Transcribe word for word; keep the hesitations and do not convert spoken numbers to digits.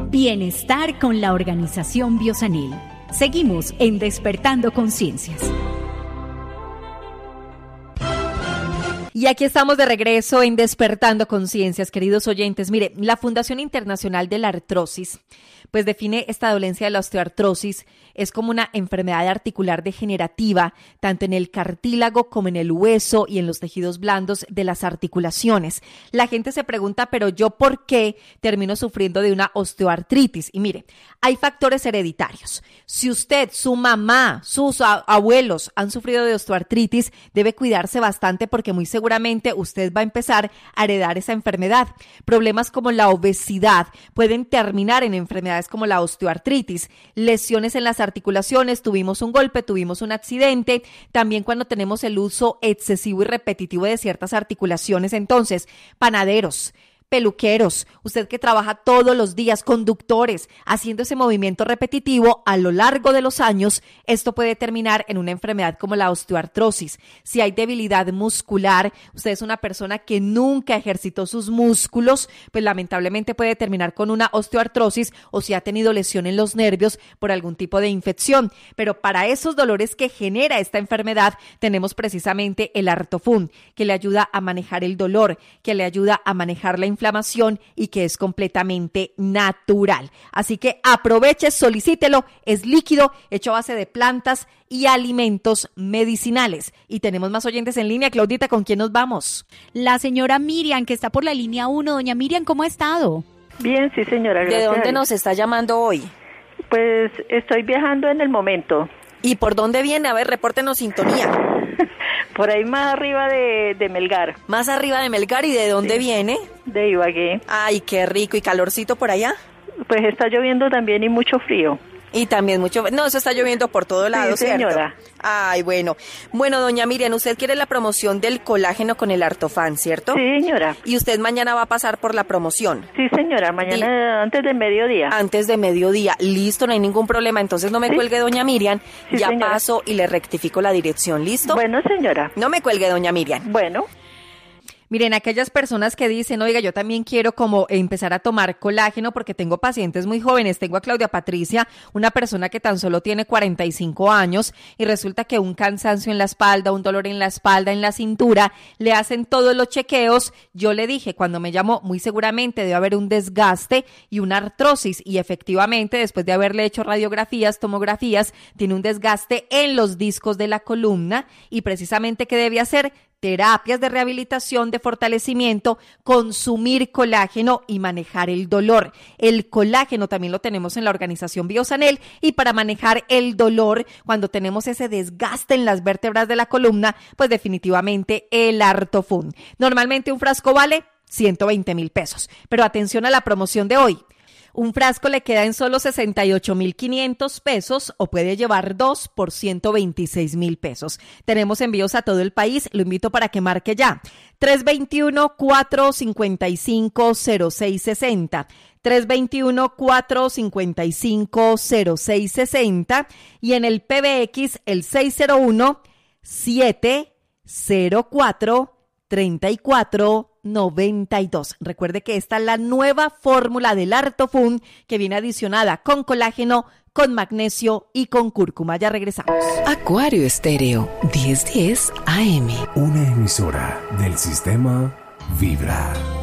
Bienestar con la Organización Biosanil. Seguimos en Despertando Conciencias. Y aquí estamos de regreso en Despertando Conciencias, queridos oyentes. Mire, la Fundación Internacional de la Artrosis, pues define esta dolencia de la osteoartrosis es como una enfermedad articular degenerativa, tanto en el cartílago como en el hueso y en los tejidos blandos de las articulaciones. La gente se pregunta, pero ¿yo por qué termino sufriendo de una osteoartritis? Y mire, hay factores hereditarios. Si usted, su mamá, sus abuelos han sufrido de osteoartritis, debe cuidarse bastante porque muy seguramente usted va a empezar a heredar esa enfermedad. Problemas como la obesidad pueden terminar en enfermedades como la osteoartritis, lesiones en las articulaciones, tuvimos un golpe, tuvimos un accidente, también cuando tenemos el uso excesivo y repetitivo de ciertas articulaciones. Entonces, panaderos, peluqueros, usted que trabaja todos los días, conductores, haciendo ese movimiento repetitivo a lo largo de los años, esto puede terminar en una enfermedad como la osteoartrosis. Si hay debilidad muscular, usted es una persona que nunca ejercitó sus músculos, pues lamentablemente puede terminar con una osteoartrosis, o si ha tenido lesión en los nervios por algún tipo de infección. Pero para esos dolores que genera esta enfermedad, tenemos precisamente el Artofun, que le ayuda a manejar el dolor, que le ayuda a manejar la infección, inflamación y que es completamente natural. Así que aproveche, solicítelo, es líquido, hecho a base de plantas y alimentos medicinales. Y tenemos más oyentes en línea. Claudita, ¿con quién nos vamos? La señora Miriam, que está por la línea uno. Doña Miriam, ¿cómo ha estado? Bien, sí señora. ¿De dónde nos está llamando hoy? Pues estoy viajando en el momento. ¿Y por dónde viene? A ver, repórtenos sintonía. Por ahí más arriba de, de Melgar. Más arriba de Melgar, ¿y de dónde sí. viene? De Ibagué. Ay, qué rico. ¿Y calorcito por allá? Pues está lloviendo también y mucho frío. Y también mucho... No, eso está lloviendo por todo lado, sí, señora. ¿cierto? Ay, bueno. Bueno, doña Miriam, usted quiere la promoción del colágeno con el Artofan, ¿cierto? Sí, señora. ¿Y usted mañana va a pasar por la promoción? Sí, señora. Mañana y... antes de mediodía. Antes de mediodía. Listo, no hay ningún problema. Entonces no me ¿Sí? cuelgue, doña Miriam. Sí, ya señora. Paso y le rectifico la dirección. ¿Listo? Bueno, señora. No me cuelgue, doña Miriam. Bueno. Miren, aquellas personas que dicen, oiga, yo también quiero como empezar a tomar colágeno porque tengo pacientes muy jóvenes. Tengo a Claudia Patricia, una persona que tan solo tiene cuarenta y cinco años y resulta que un cansancio en la espalda, un dolor en la espalda, en la cintura, le hacen todos los chequeos. Yo le dije, cuando me llamó, muy seguramente debe haber un desgaste y una artrosis, y efectivamente, después de haberle hecho radiografías, tomografías, tiene un desgaste en los discos de la columna. Y precisamente, ¿qué debe hacer? Terapias de rehabilitación, de fortalecimiento, consumir colágeno y manejar el dolor. El colágeno también lo tenemos en la Organización Biosanil, y para manejar el dolor, cuando tenemos ese desgaste en las vértebras de la columna, pues definitivamente el Artofun. Normalmente un frasco vale ciento veinte mil pesos, pero atención a la promoción de hoy. Un frasco le queda en solo sesenta y ocho mil quinientos pesos, o puede llevar dos por ciento veintiséis mil pesos. Tenemos envíos a todo el país. Lo invito para que marque ya. tres dos uno, cuatro cinco cinco, cero seis seis cero. tres dos uno, cuatro cinco cinco, cero seis seis cero. Y en el P B X el seis cero uno, siete cero cuatro, tres cuatro noventa y dos. Recuerde que esta es la nueva fórmula del Artofun, que viene adicionada con colágeno, con magnesio y con cúrcuma. Ya regresamos. Acuario Estéreo, diez diez A M. Una emisora del sistema Vibra.